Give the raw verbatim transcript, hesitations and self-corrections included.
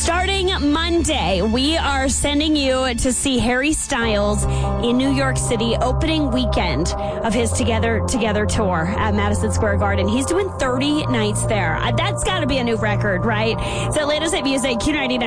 Starting Monday, we are sending you to see Harry Styles in New York City, opening weekend of his Together Together tour at Madison Square Garden. He's doing thirty nights there. Uh, That's got to be a new record, right? So latest hit music, Q ninety-nine.